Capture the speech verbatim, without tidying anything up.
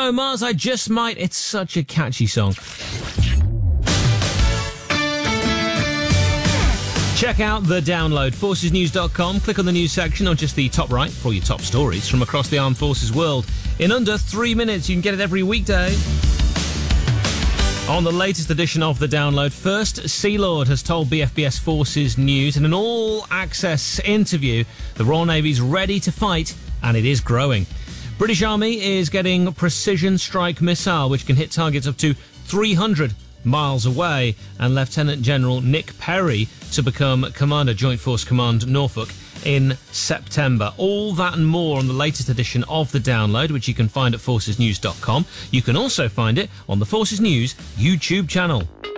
Bruno Mars, I Just Might. It's such a catchy song. Check out The Download, forces news dot com. Click on the news section or just the top right for all your top stories from across the armed forces world. In under three minutes, you can get it every weekday. On the latest edition of The Download, First Sea Lord has told B F B S Forces News in an all-access interview the Royal Navy's ready to fight, and it is growing. British Army is getting Precision Strike Missile, which can hit targets up to three hundred miles away, and Lieutenant General Nick Perry to become Commander, Joint Force Command Norfolk, in September. All that and more on the latest edition of The Download, which you can find at forces news dot com. You can also find it on the Forces News YouTube channel.